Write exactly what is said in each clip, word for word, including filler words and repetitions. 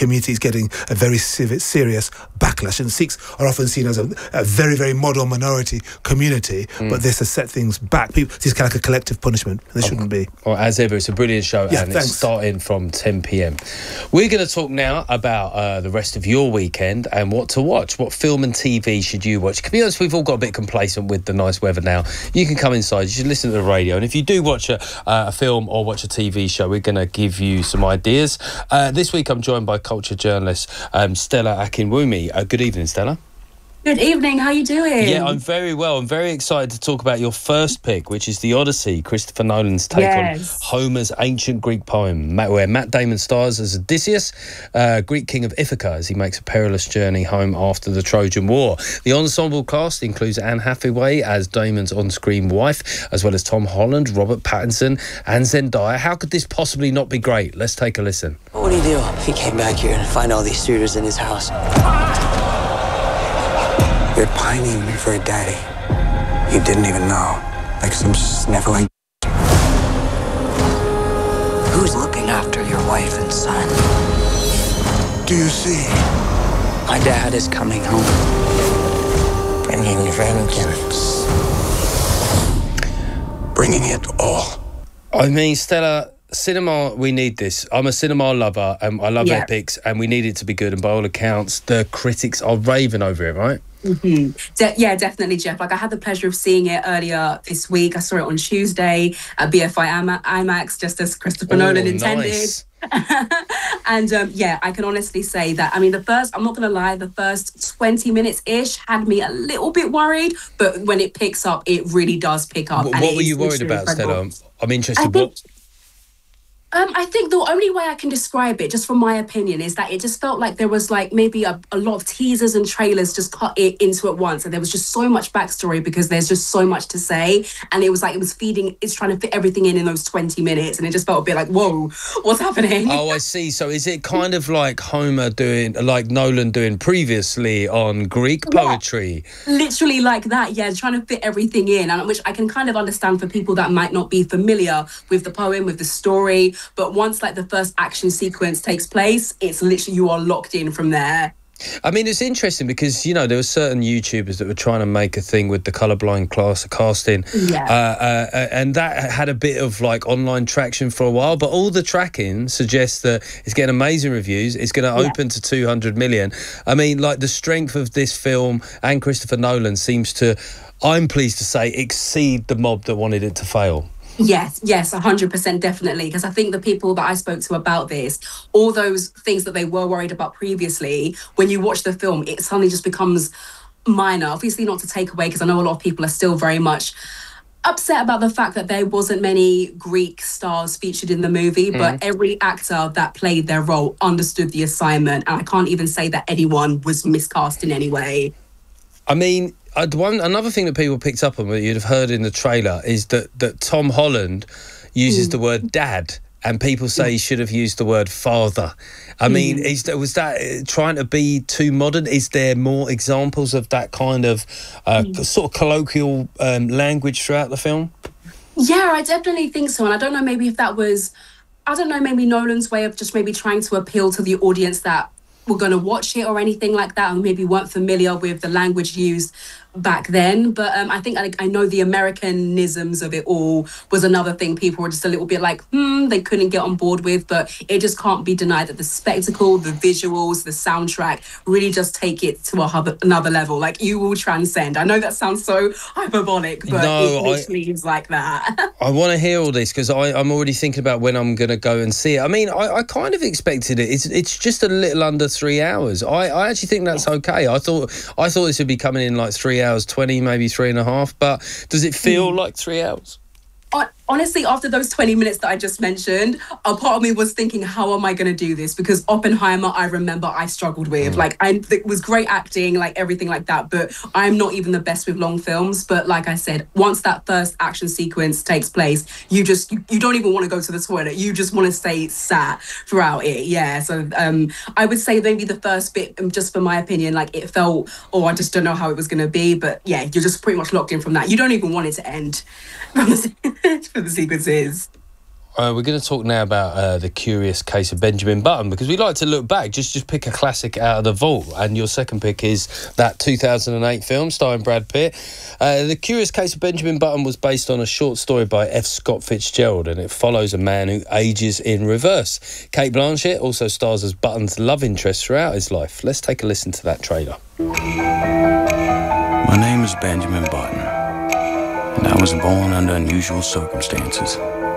community is getting a very serious backlash, and Sikhs are often seen as a, a very, very model minority community, mm. but this has set things back. People, this is kind of like a collective punishment, and this oh, shouldn't be. Well, as ever, it's a brilliant show, yeah, and thanks. It's starting from ten p.m. We're going to talk now about uh, the rest of your weekend and what to watch. What film and T V should you watch? To be honest, we've all got a bit complacent with the nice weather now. You can come inside, you should listen to the radio, and if you do watch a, uh, a film or watch a T V show, we're going to give you some ideas. Uh, this week, I'm joined by culture journalist um, Stella Akinwumi. Uh, good evening, Stella. Good evening, how are you doing? Yeah, I'm very well. I'm very excited to talk about your first pick, which is The Odyssey, Christopher Nolan's take yes. on Homer's ancient Greek poem, where Matt Damon stars as Odysseus, uh, Greek king of Ithaca, as he makes a perilous journey home after the Trojan War. The ensemble cast includes Anne Hathaway as Damon's on-screen wife, as well as Tom Holland, Robert Pattinson and Zendaya. How could this possibly not be great? Let's take a listen. What would he do if he came back here and find all these suitors in his house? You're pining for a daddy you didn't even know, like some sniveling. Who's looking after your wife and son? Do you see? My dad is coming home. Bringing vengeance. Bringing it all. I mean, Stella, cinema, we need this. I'm a cinema lover, and I love yeah. epics, and we need it to be good. And by all accounts, the critics are raving over it, right? Mm-hmm. De- yeah, definitely, Jeff. Like, I had the pleasure of seeing it earlier this week. I saw it on Tuesday at B F I IMAX, just as Christopher oh, Nolan intended. Nice. And um, yeah, I can honestly say that, I mean, the first, I'm not going to lie, the first twenty minutes-ish had me a little bit worried, but when it picks up, it really does pick up. What, and what it were you worried incredible. about, Stella? I'm interested. I think, what... Um, I think the only way I can describe it, just from my opinion, is that it just felt like there was like maybe a, a lot of teasers and trailers just cut it into at once. And there was just so much backstory because there's just so much to say. And it was like it was feeding, it's trying to fit everything in in those twenty minutes. And it just felt a bit like, whoa, what's happening? Oh, I see. So is it kind of like Homer doing, like Nolan doing previously on Greek poetry? Yeah, literally like that, yeah, trying to fit everything in. And which I can kind of understand for people that might not be familiar with the poem, with the story. But once like the first action sequence takes place, it's literally you are locked in from there. I mean, it's interesting because, you know, there were certain YouTubers that were trying to make a thing with the colourblind class casting. Yeah. Uh, uh, and that had a bit of like online traction for a while, but all the tracking suggests that it's getting amazing reviews. It's going to yeah. open to two hundred million. I mean, like the strength of this film and Christopher Nolan seems to, I'm pleased to say, exceed the mob that wanted it to fail. Yes, yes, one hundred percent definitely. Because I think the people that I spoke to about this, all those things that they were worried about previously, when you watch the film, it suddenly just becomes minor. Obviously not to take away, because I know a lot of people are still very much upset about the fact that there wasn't many Greek stars featured in the movie, mm. but every actor that played their role understood the assignment. And I can't even say that anyone was miscast in any way. I mean... Uh, one another thing that people picked up on that you'd have heard in the trailer is that that Tom Holland uses mm. the word dad, and people say he should have used the word father. I mm. mean, is that, was that trying to be too modern? Is there more examples of that kind of uh, mm. sort of colloquial um, language throughout the film? Yeah, I definitely think so. And I don't know, maybe if that was, I don't know, maybe Nolan's way of just maybe trying to appeal to the audience that were going to watch it or anything like that, and maybe weren't familiar with the language used back then. But um, I think like, I know the Americanisms of it all was another thing people were just a little bit like, hmm, they couldn't get on board with. But it just can't be denied that the spectacle, the visuals, the soundtrack really just take it to a hub- another level. Like, you will transcend. I know that sounds so hyperbolic, but no, it literally I, is like that. I want to hear all this because I'm already thinking about when I'm going to go and see it. I mean, I, I kind of expected it. It's it's just a little under three hours. I, I actually think that's okay. I thought I thought this would be coming in like three hours twenty, maybe three and a half. But does it feel mm. like three hours? Honestly, after those twenty minutes that I just mentioned, a part of me was thinking, how am I going to do this? Because Oppenheimer, I remember I struggled with. Mm. Like, I, it was great acting, like everything like that. But I'm not even the best with long films. But like I said, once that first action sequence takes place, you just, you, you don't even want to go to the toilet. You just want to stay sat throughout it. Yeah. So um, I would say maybe the first bit, just for my opinion, like it felt, oh, I just don't know how it was going to be. But yeah, you're just pretty much locked in from that. You don't even want it to end. For the sequences. Uh, we're going to talk now about uh, The Curious Case of Benjamin Button, because we like to look back, just just pick a classic out of the vault. And your second pick is that two thousand eight film starring Brad Pitt. Uh, the Curious Case of Benjamin Button was based on a short story by F. Scott Fitzgerald, and it follows a man who ages in reverse. Cate Blanchett also stars as Button's love interest throughout his life. Let's take a listen to that trailer. My name is Benjamin Button, and I was born under unusual circumstances.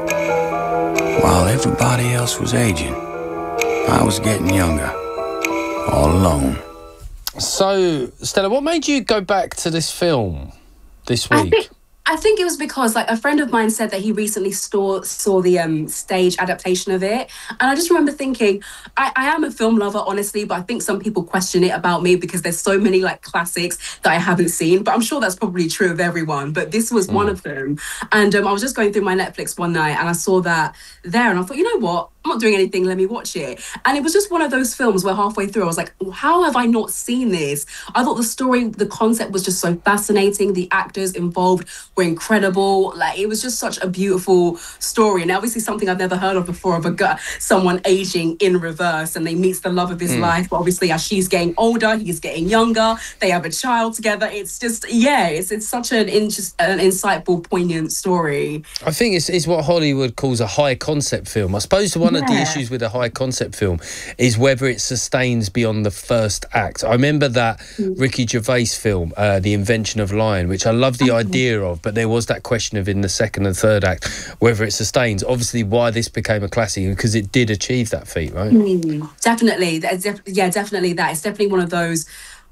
While everybody else was aging, I was getting younger, all alone. So, Stella, what made you go back to this film this I week? think, I think it was because, like, a friend of mine said that he recently saw, saw the um, stage adaptation of it. And I just remember thinking, I, I am a film lover, honestly, but I think some people question it about me because there's so many, like, classics that I haven't seen. But I'm sure that's probably true of everyone. But this was mm. one of them. And um, I was just going through my Netflix one night and I saw that there. And I thought, you know what? I'm not doing anything, let me watch it. And it was just one of those films where halfway through I was like, how have I not seen this? I thought the story, the concept was just so fascinating. The actors involved were incredible. Like, it was just such a beautiful story. And obviously something I've never heard of before, of a guy, someone aging in reverse, and they meets the love of his mm. life. But obviously as she's getting older, he's getting younger. They have a child together. It's just, yeah, it's it's such an, interest, an insightful, poignant story. I think it's, it's what Hollywood calls a high concept film. I suppose the one Yeah. of the issues with a high concept film is whether it sustains beyond the first act. I remember that mm. Ricky Gervais film, uh, The Invention of Lying, which I love the okay. idea of, but there was that question of in the second and third act whether it sustains. Obviously, why this became a classic, because it did achieve that feat, right? Mm. Definitely, def- yeah, definitely that. It's definitely one of those.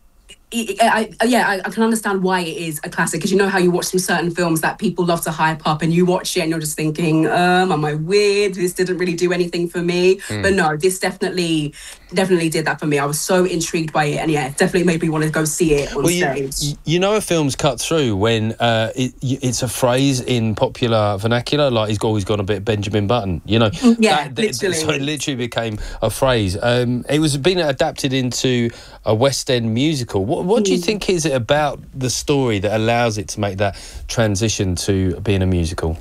I, I, yeah, I, I can understand why it is a classic, because you know how you watch some certain films that people love to hype up and you watch it and you're just thinking, um, am I weird? This didn't really do anything for me. Mm. But no, this definitely, definitely did that for me. I was so intrigued by it, and yeah, it definitely made me want to go see it on well, stage. You, you know, a film's cut through when uh, it, it's a phrase in popular vernacular, like he's always gone a bit Benjamin Button, you know. Yeah, that, literally. So it literally became a phrase. Um, it was being adapted into a West End musical. What What do you think is it about the story that allows it to make that transition to being a musical?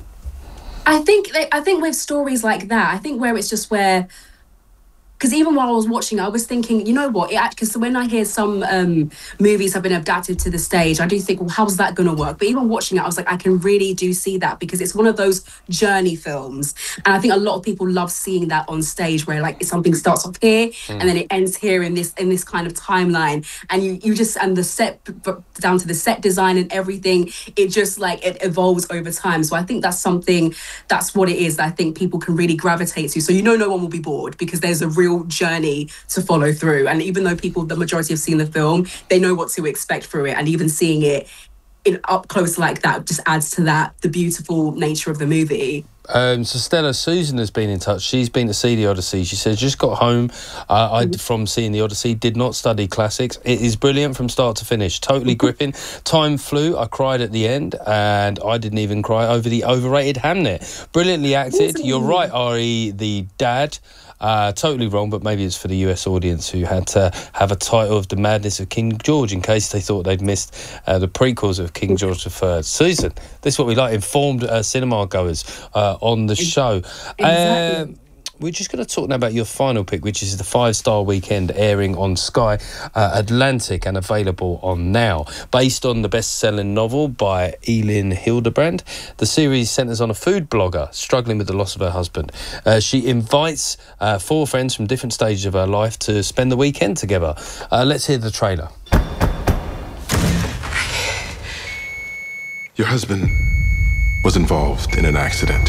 I think I think with stories like that, I think where it's just where, because even while I was watching, I was thinking, you know what? Because when I hear some um, movies have been adapted to the stage, I do think, well, how's that going to work? But even watching it, I was like, I can really do see that, because it's one of those journey films. And I think a lot of people love seeing that on stage, where like something starts off here mm. and then it ends here in this in this kind of timeline. And you, you just, and the set, down to the set design and everything, it just like, it evolves over time. So I think that's something, that's what it is that I think people can really gravitate to. So you know no one will be bored, because there's a real journey to follow through. And even though people, the majority have seen the film, they know what to expect through it. And even seeing it in up close like that just adds to that, the beautiful nature of the movie. Um, so Stella, Susan has been in touch. She's been to see the Odyssey. She says, just got home uh, I, from seeing the Odyssey, did not study classics. It is brilliant from start to finish, totally gripping. Time flew. I cried at the end, and I didn't even cry over the overrated Hamnet. Brilliantly acted. You're right, Ari, the dad. Uh, totally wrong, but maybe it's for the U S audience who had to have a title of The Madness of King George in case they thought they'd missed uh, the prequels of King George the Third. Susan, this is what we like, informed uh, cinema goers uh, on the show. Exactly. Um, we're just going to talk now about your final pick, which is the five-star weekend, airing on Sky uh, Atlantic and available on Now. Based on the best-selling novel by Elin Hilderbrand, the series centres on a food blogger struggling with the loss of her husband. Uh, she invites uh, four friends from different stages of her life to spend the weekend together. Uh, let's hear the trailer. Your husband was involved in an accident.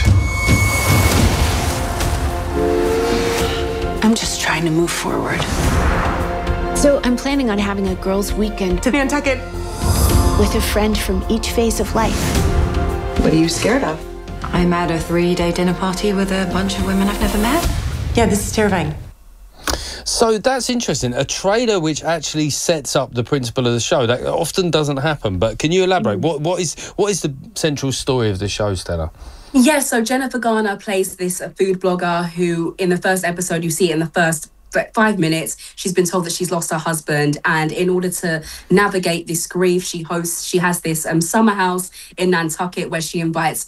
I'm just trying to move forward. So I'm planning on having a girls' weekend to Nantucket with a friend from each phase of life. What are you scared of? I'm at a three-day dinner party with a bunch of women I've never met. Yeah, this is terrifying. So that's interesting. A trailer which actually sets up the principle of the show. That often doesn't happen. But can you elaborate? What what is what is the central story of the show, Stella? Yeah, so Jennifer Garner plays this uh, food blogger who, in the first episode, you see it in the first five minutes, she's been told that she's lost her husband. And in order to navigate this grief, she hosts, she has this um, summer house in Nantucket where she invites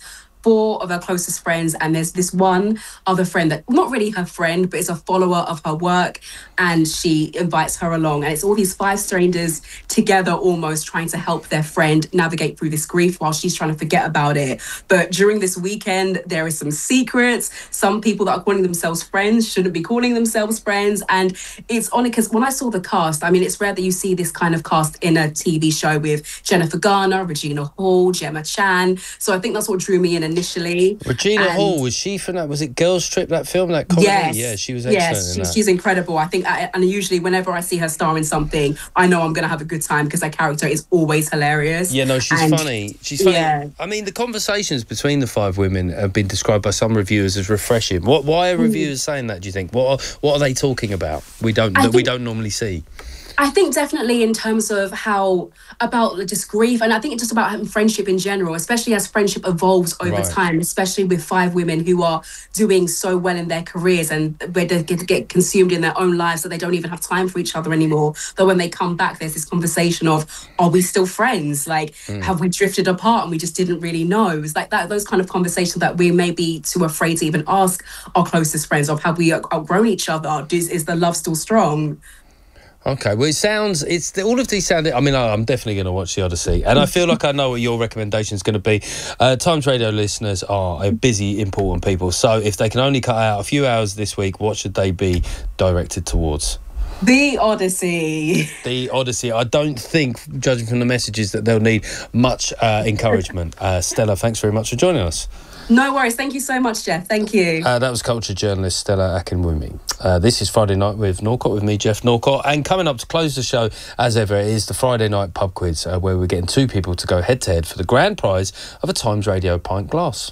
four of her closest friends, and there's this one other friend that, not really her friend, but is a follower of her work, and she invites her along. And it's all these five strangers together almost trying to help their friend navigate through this grief while she's trying to forget about it. But during this weekend, there is some secrets. Some people that are calling themselves friends shouldn't be calling themselves friends. And it's only because when I saw the cast, I mean, it's rare that you see this kind of cast in a T V show with Jennifer Garner, Regina Hall, Gemma Chan. So I think that's what drew me in initially. Regina and Hall, was she from that? Was it Girls Trip, that film, that comedy? Yes. Yeah, she was excellent yes, in she, that. she's incredible. I think, I, and usually whenever I see her star in something, I know I'm going to have a good time because her character is always hilarious. Yeah, no, she's And- funny. She's funny. Yeah. I mean, the conversations between the five women have been described by some reviewers as refreshing. What? Why are reviewers saying that? Do you think? What? Are, what are they talking about? We don't. I That we think- don't normally see. I think definitely in terms of how, about just grief, and I think it's just about having friendship in general, especially as friendship evolves over Right. time, especially with five women who are doing so well in their careers and where they get, get consumed in their own lives that they don't even have time for each other anymore. But when they come back, there's this conversation of, are we still friends? Like, Mm. have we drifted apart and we just didn't really know? It's like that, those kind of conversations that we may be too afraid to even ask our closest friends of, have we outgrown each other? Is, is the love still strong? Okay, well, it sounds, it's all of these sound, I mean, I- I'm definitely going to watch The Odyssey, and I feel like I know what your recommendation is going to be. Uh, Times Radio listeners are a busy, important people, so if they can only cut out a few hours this week, what should they be directed towards? The Odyssey. The Odyssey. I don't think, judging from the messages, that they'll need much uh, encouragement. Uh, Stella, thanks very much for joining us. No worries. Thank you so much, Jeff. Thank you. Uh, that was culture journalist Stella Akinwumi. Uh, this is Friday Night with Norcott, with me, Jeff Norcott. And coming up to close the show, as ever, is the Friday Night Pub Quiz, uh, where we're getting two people to go head-to-head for the grand prize of a Times Radio pint glass.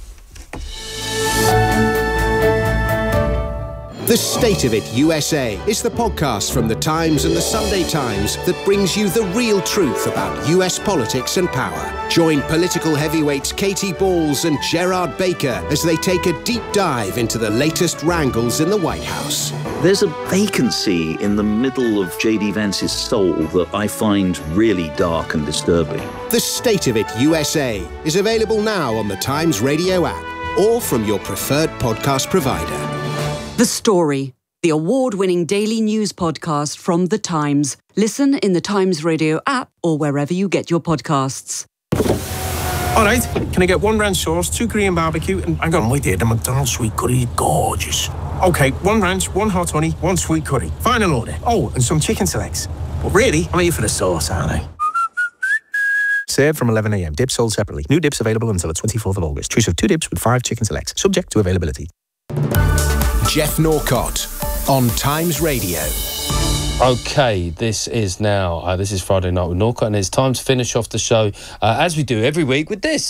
The State of It U S A is the podcast from The Times and The Sunday Times that brings you the real truth about U S politics and power. Join political heavyweights Katie Balls and Gerard Baker as they take a deep dive into the latest wrangles in the White House. There's a vacancy in the middle of J D Vance's soul that I find really dark and disturbing. The State of It U S A is available now on the Times Radio app or from your preferred podcast provider. The Story, the award-winning daily news podcast from The Times. Listen in the Times Radio app or wherever you get your podcasts. All right, can I get one ranch sauce, two Korean barbecue, and hang on, wait there, the McDonald's sweet curry, gorgeous. Okay, one ranch, one hot honey, one sweet curry. Final order. Oh, and some chicken selects. But really, I'm here for the sauce, aren't I? Served from eleven a m. Dips sold separately. New dips available until the twenty-fourth of August. Choose of two dips with five chicken selects. Subject to availability. Jeff Norcott on Times Radio. Okay, this is now, uh, this is Friday Night with Norcott, and it's time to finish off the show, uh, as we do every week, with this.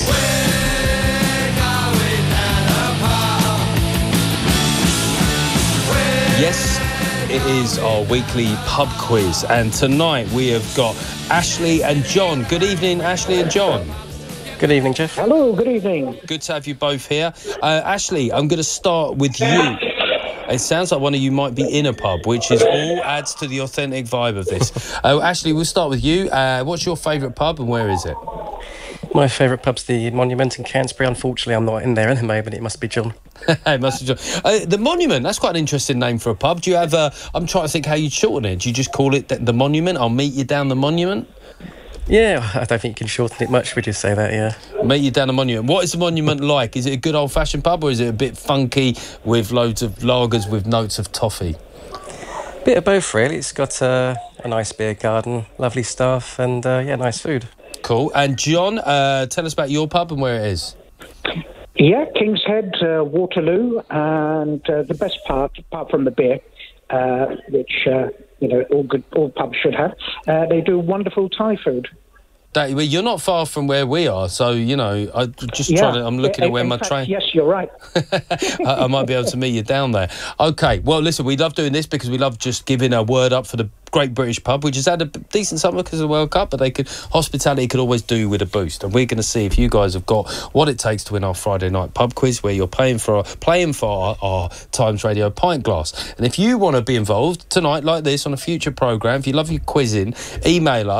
Yes, it is our weekly pub quiz, and tonight we have got Ashley and John. Good evening, Ashley and John. Good evening, Jeff. Hello, good evening. Good to have you both here. Uh, Ashley, I'm going to start with you. It sounds like one of you might be in a pub, which is all adds to the authentic vibe of this. Uh, Ashley, we'll start with you. Uh, what's your favourite pub and where is it? My favourite pub's the Monument in Canterbury. Unfortunately, I'm not in there at the moment. It must be John. It must be John. Uh, the Monument, that's quite an interesting name for a pub. Do you have a... I'm trying to think how you'd shorten it. Do you just call it the, the Monument? I'll meet you down the Monument? Yeah, I don't think you can shorten it much. We just say that, yeah. Meet you down the Monument. What is the Monument like? Is it a good old-fashioned pub or is it a bit funky with loads of lagers with notes of toffee? Bit of both, really. It's got uh, a nice beer garden, lovely staff, and uh, yeah, nice food. Cool. And John, uh, tell us about your pub and where it is. Yeah, King's Head, uh, Waterloo, and uh, the best part, apart from the beer, uh, which uh, you know all good all pubs should have, uh, they do wonderful Thai food. That, well, you're not far from where we are, so you know. I just Yeah. trying to. I'm looking In- at where in my fact, train. Yes, you're right. I, I might be able to meet you down there. Okay. Well, listen, we love doing this because we love just giving a word up for the Great British Pub, which has had a decent summer because of the World Cup, but they could hospitality could always do with a boost. And we're going to see if you guys have got what it takes to win our Friday night pub quiz, where you're paying for our, playing for our, our Times Radio pint glass. And if you want to be involved tonight, like this, on a future programme, if you love your quizzing, email us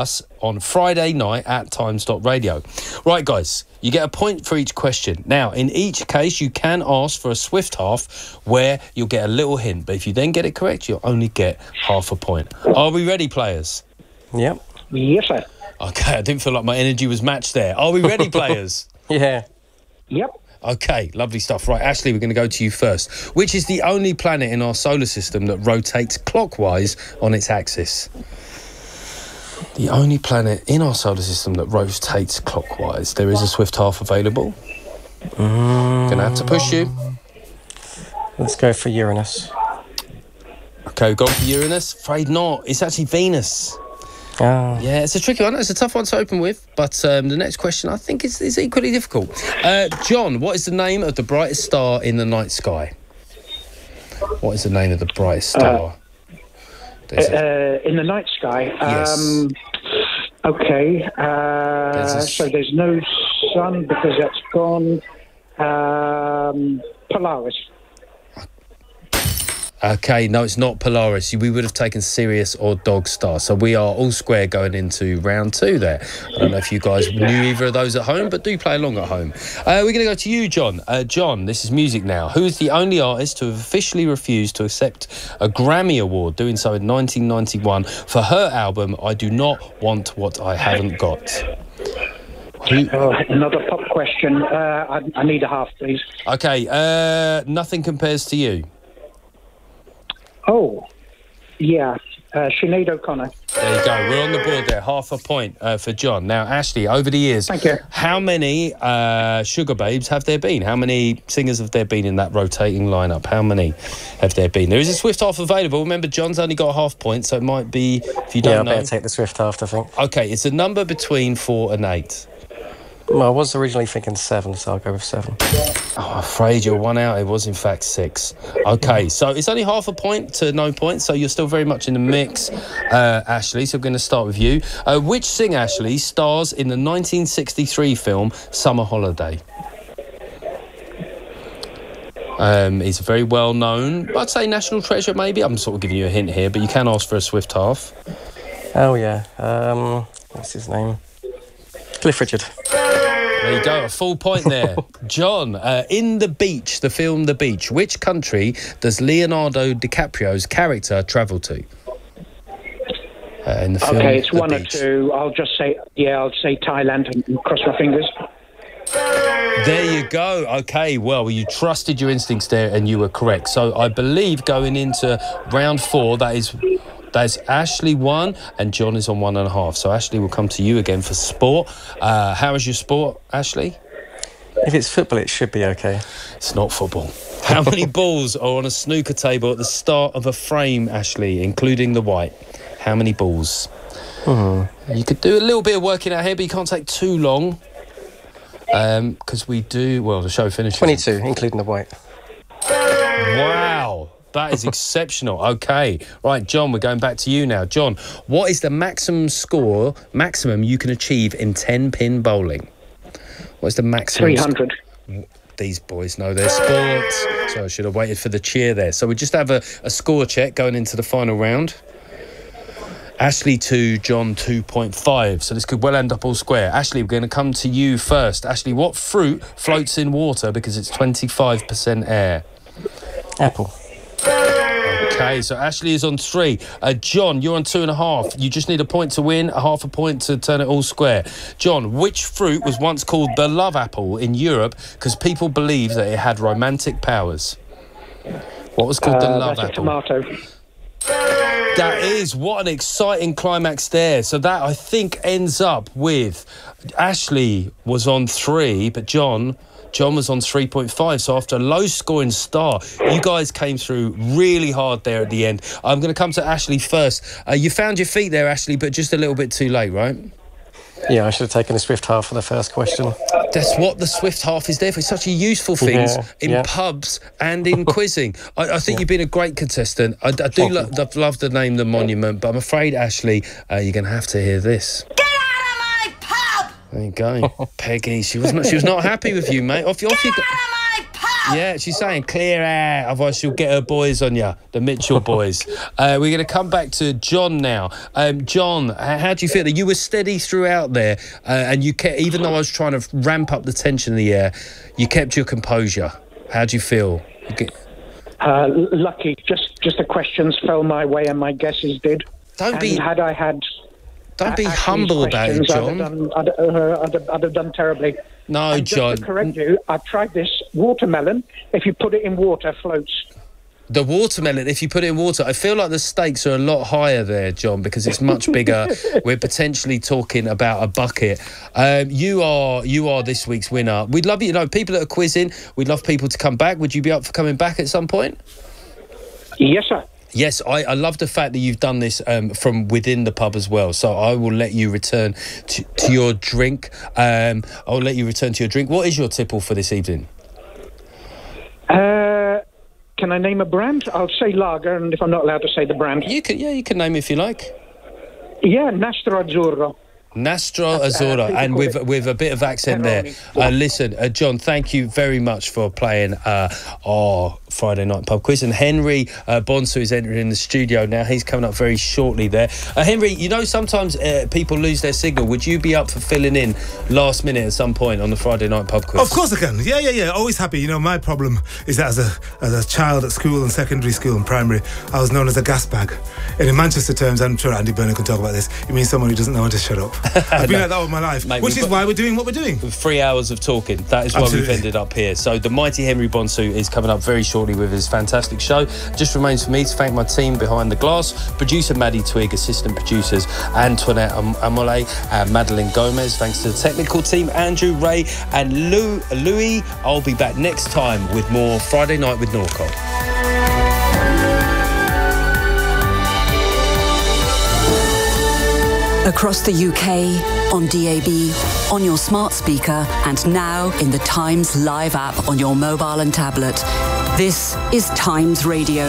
on Friday night at times dot radio. Right, guys, you get a point for each question. Now, in each case, you can ask for a swift half where you'll get a little hint. But if you then get it correct, you'll only get half a point. Are we ready, players? Yep. Yes, sir. Okay, I didn't feel like my energy was matched there. Are we ready, players? Yeah. Yep. Okay, lovely stuff. Right, Ashley, we're going to go to you first. Which is the only planet in our solar system that rotates clockwise on its axis? The only planet in our solar system that rotates clockwise. There is a swift half available. Mm. Gonna have to push you. Let's go for Uranus. Okay, we've gone for Uranus. Afraid not. It's actually Venus. Oh. Yeah, it's a tricky one. It's a tough one to open with. But um, the next question, I think, is, is equally difficult. Uh, John, what is the name of the brightest star in the night sky? What is the name of the brightest star? Uh, uh, in the night sky? Yes. Um, okay. Uh, There's so there's no sun because that's gone. Um, Polaris. Okay, no, it's not Polaris. We would have taken Sirius or Dog Star. So we are all square going into round two there. I don't know if you guys knew either of those at home, but do play along at home. Uh, we're going to go to you, John. Uh, John, this is music now. Who is the only artist to have officially refused to accept a Grammy Award, doing so in nineteen ninety-one, for her album, I Do Not Want What I Haven't Got? Who? Oh, another pop question. Uh, I, I need a half, please. Okay, uh, Nothing Compares to You. Oh, yeah. Uh, Sinead O'Connor. There you go. We're on the board there. Half a point uh, for John. Now, Ashley, over the years, Thank you. how many uh, Sugar Babes have there been? How many singers have there been in that rotating lineup? How many have there been? There is a swift half available. Remember, John's only got a half point, so it might be, if you don't yeah, I know. better take the swift half, I think. Okay, it's a number between four and eight. Well, I was originally thinking seven, so I'll go with seven. Oh, I'm afraid you're one out. It was, in fact, six. Okay, so it's only half a point to no points, so you're still very much in the mix, uh, Ashley. So we're going to start with you. Uh, which singer, Ashley, stars in the nineteen sixty-three film Summer Holiday? Um, he's very well known. I'd say national treasure, maybe. I'm sort of giving you a hint here, but you can ask for a swift half. Oh, yeah. Um, what's his name? Cliff Richard. There you go, a full point there. John, uh, in The Beach, the film The Beach, which country does Leonardo DiCaprio's character travel to? Uh, in the film Okay, it's The one Beach. or two. I'll just say, yeah, I'll say Thailand and, and cross my fingers. There you go. Okay, well, you trusted your instincts there and you were correct. So I believe going into round four, that is... That's Ashley one and John is on one and a half. So Ashley will come to you again for sport. Uh, how is your sport, Ashley? If it's football, it should be okay. It's not football. How many balls are on a snooker table at the start of a frame, Ashley, including the white? How many balls? Mm-hmm. You could do a little bit of working out here, but you can't take too long. Um, because we do, well, the show finishes. twenty-two, including the white. Wow. That is exceptional. Okay. Right, John, we're going back to you now. John, what is the maximum score, maximum you can achieve in ten-pin bowling? What is the maximum? three hundred. Sc- These boys know their sports. So I should have waited for the cheer there. So we just have a, a score check going into the final round. Ashley two, John two point five. So this could well end up all square. Ashley, we're going to come to you first. Ashley, what fruit floats in water because it's twenty-five percent air? Apple. Okay, so Ashley is on three. Uh, John, you're on two and a half. You just need a point to win, a half a point to turn it all square. John, which fruit was once called the love apple in Europe because people believed that it had romantic powers? What was called uh, the love that's apple? A tomato. That is, what an exciting climax there. So that, I think, ends up with Ashley was on three, but John... John was on three point five, so after a low-scoring start, you guys came through really hard there at the end. I'm going to come to Ashley first. Uh, you found your feet there, Ashley, but just a little bit too late, right? Yeah, I should have taken the swift half for the first question. That's what the swift half is there for. It's such a useful thing Yeah, in yeah. pubs and in quizzing. I, I think Yeah. you've been a great contestant. I, I do lo- I'd love to name the monument, but I'm afraid, Ashley, uh, you're going to have to hear this. There you go, Peggy. She was not. She was not happy with you, mate. Off, off you go. Yeah, she's saying clear air, otherwise she'll get her boys on you, the Mitchell boys. Uh, we're going to come back to John now. Um, John, how do you feel? You were steady throughout there, uh, and you kept, even though I was trying to ramp up the tension in the air, you kept your composure. How do you feel? You get... uh, lucky, just just the questions fell my way and my guesses did. Don't and be... had I had... Don't be humble about it, John. I'd have done, I'd, uh, I'd, have, I'd have done terribly. No, and John. Just to correct you, I tried this watermelon. If you put it in water, floats. The watermelon, if you put it in water, I feel like the stakes are a lot higher there, John, because it's much bigger. We're potentially talking about a bucket. Um, you are you are this week's winner. We'd love you, you know, people that are quizzing, we'd love people to come back. Would you be up for coming back at some point? Yes, sir. Yes, I, I love the fact that you've done this um, from within the pub as well. So I will let you return to, to your drink. Um, I'll let you return to your drink. What is your tipple for this evening? Uh, can I name a brand? I'll say lager, and if I'm not allowed to say the brand. You can, yeah, you can name it if you like. Yeah, Nastro Azzurro. Nastro Azzurro, uh, and with with a bit of accent there. Uh, listen, uh, John, thank you very much for playing uh, our Friday night pub quiz. And Henry uh, Bonsu is entering the studio now. He's coming up very shortly there. Uh, Henry, you know sometimes uh, people lose their signal. Would you be up for filling in last minute at some point on the Friday night pub quiz? Of course I can. Yeah, yeah, yeah. Always happy. You know, my problem is that as a as a child at school and secondary school and primary, I was known as a gas bag. And in Manchester terms, I'm sure Andy Burnham can talk about this, it means someone who doesn't know when to shut up. I've been no, like that all my life, mate, which is why we're doing what we're doing. Three hours of talking. That is why Absolutely. We've ended up here. So the mighty Henry Bonsu is coming up very shortly with his fantastic show. Just remains for me to thank my team behind the glass, producer Maddie Twig, assistant producers Antoinette Am- Amole and Madeline Gomez. Thanks to the technical team, Andrew, Ray and Lou, Louis. I'll be back next time with more Friday Night with Norcott. Across the U K, on D A B, on your smart speaker, and now in the Times Live app on your mobile and tablet. This is Times Radio.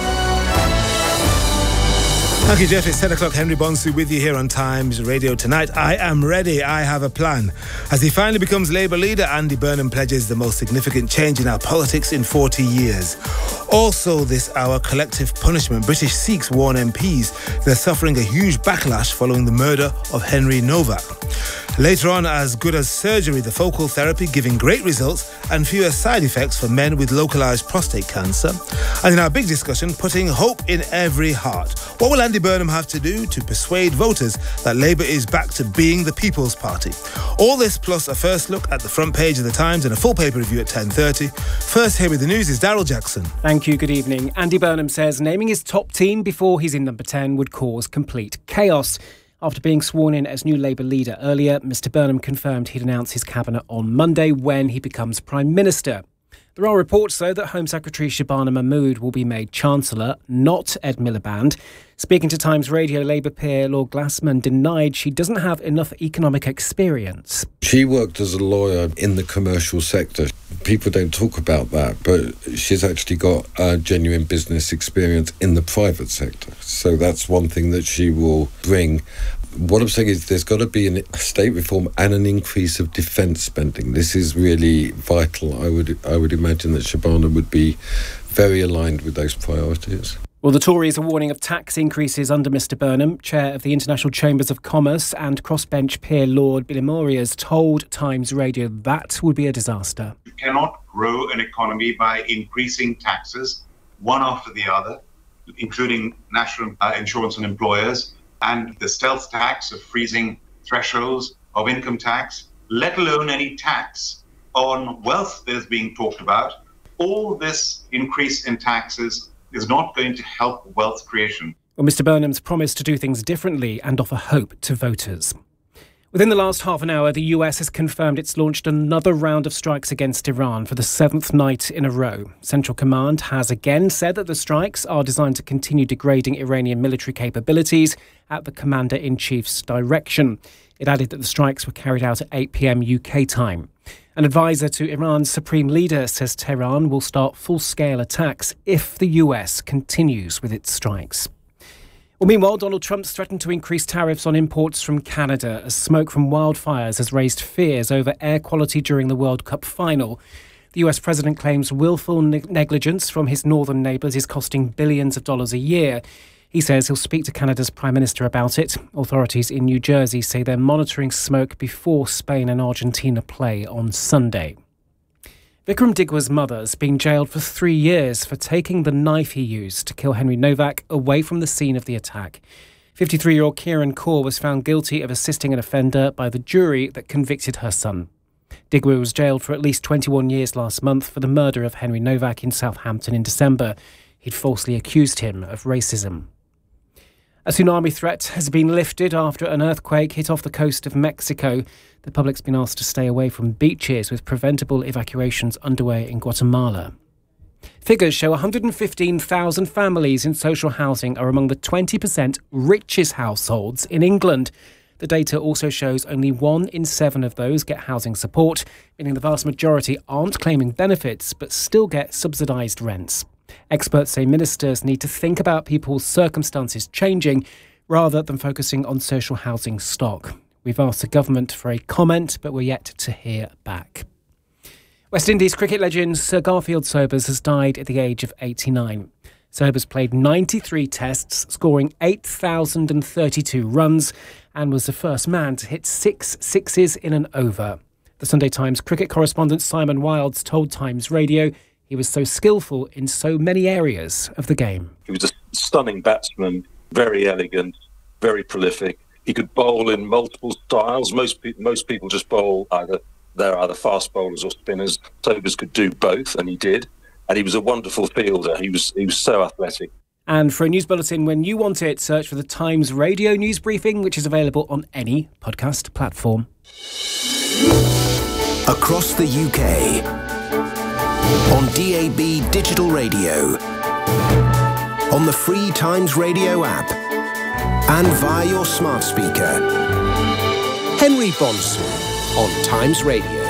Thank you, Jeff. It's ten o'clock. Henry Bonsu with you here on Times Radio tonight. I am ready. I have a plan. As he finally becomes Labour leader, Andy Burnham pledges the most significant change in our politics in forty years. Also this hour, collective punishment. British Sikhs warn M Ps they're suffering a huge backlash following the murder of Henry Novak. Later on, as good as surgery, the focal therapy giving great results and fewer side effects for men with localised prostate cancer. And in our big discussion, putting hope in every heart. What will Andy Burnham have to do to persuade voters that Labour is back to being the People's Party? All this plus a first look at the front page of the Times and a full paper review at ten thirty. First here with the news is Daryl Jackson. Thank you, good evening. Andy Burnham says naming his top team before he's in number ten would cause complete chaos. After being sworn in as new Labour leader earlier, Mr Burnham confirmed he'd announce his cabinet on Monday when he becomes Prime Minister. There are reports, though, that Home Secretary Shabana Mahmood will be made Chancellor, not Ed Miliband. Speaking to Times Radio, Labour peer Lord Glassman denied she doesn't have enough economic experience. She worked as a lawyer in the commercial sector. People don't talk about that, but she's actually got uh, genuine business experience in the private sector. So that's one thing that she will bring. What I'm saying is there's got to be a state reform and an increase of defence spending. This is really vital. I would I would imagine that Shabana would be very aligned with those priorities. Well, the Tories are warning of tax increases under Mr Burnham. Chair of the International Chambers of Commerce and crossbench peer Lord Bilimourias told Times Radio that would be a disaster. You cannot grow an economy by increasing taxes, one after the other, including national uh, insurance on employers, and the stealth tax of freezing thresholds of income tax, let alone any tax on wealth that is being talked about. All this increase in taxes is not going to help wealth creation. Well, Mr Burnham's promised to do things differently and offer hope to voters. Within the last half an hour, the U S has confirmed it's launched another round of strikes against Iran for the seventh night in a row. Central Command has again said that the strikes are designed to continue degrading Iranian military capabilities at the Commander-in-Chief's direction. It added that the strikes were carried out at eight p.m. U K time. An advisor to Iran's supreme leader says Tehran will start full-scale attacks if the U S continues with its strikes. Well, meanwhile, Donald Trump's threatened to increase tariffs on imports from Canada as smoke from wildfires has raised fears over air quality during the World Cup final. The U S president claims willful ne- negligence from his northern neighbours is costing billions of dollars a year. He says he'll speak to Canada's Prime Minister about it. Authorities in New Jersey say they're monitoring smoke before Spain and Argentina play on Sunday. Vikram Digwa's mother's been jailed for three years for taking the knife he used to kill Henry Novak away from the scene of the attack. fifty-three-year-old Kieran Kaur was found guilty of assisting an offender by the jury that convicted her son. Digwa was jailed for at least twenty-one years last month for the murder of Henry Novak in Southampton in December. He'd falsely accused him of racism. A tsunami threat has been lifted after an earthquake hit off the coast of Mexico. The public's been asked to stay away from beaches, with preventable evacuations underway in Guatemala. Figures show one hundred fifteen thousand families in social housing are among the twenty percent richest households in England. The data also shows only one in seven of those get housing support, meaning the vast majority aren't claiming benefits but still get subsidised rents. Experts say ministers need to think about people's circumstances changing rather than focusing on social housing stock. We've asked the government for a comment, but we're yet to hear back. West Indies cricket legend Sir Garfield Sobers has died at the age of eighty-nine. Sobers played ninety-three tests, scoring eight thousand thirty-two runs, and was the first man to hit six sixes in an over. The Sunday Times cricket correspondent Simon Wilds told Times Radio he was so skillful in so many areas of the game. He was a stunning batsman, very elegant, very prolific. He could bowl in multiple styles. Most, pe- most people just bowl either, they're either fast bowlers or spinners. Sobers could do both, and he did. And he was a wonderful fielder. He was he was so athletic. And for a news bulletin when you want it, search for the Times Radio News Briefing, which is available on any podcast platform. Across the U K, on D A B digital radio, on the free Times Radio app, and via your smart speaker. Henry Bonsu on Times Radio.